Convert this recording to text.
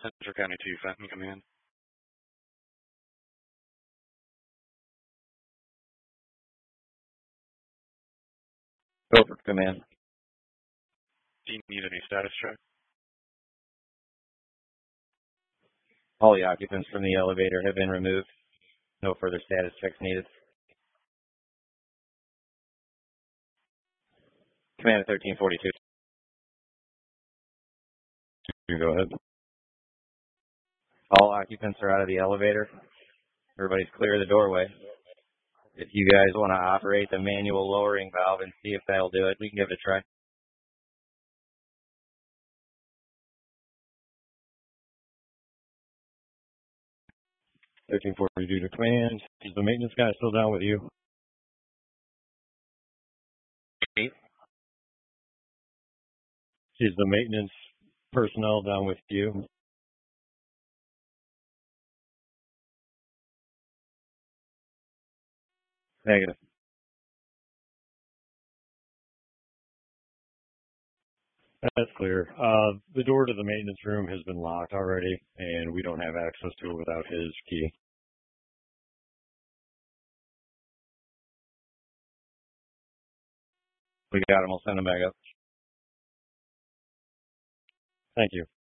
Central County 2, Fenton Command. Beaufort Command. Do you need any status check? All the occupants from the elevator have been removed. No further status checks needed. Command 1342. You go ahead. All occupants are out of the elevator. Everybody's clear of the doorway. If you guys want to operate the manual lowering valve and see if that'll do it, we can give it a try. 1342 to command. Is the maintenance guy still down with you? Is the maintenance personnel down with you? Negative. That's clear. The door to the maintenance room has been locked already, and we don't have access to it without his key. We got him. We'll send him back up. Thank you.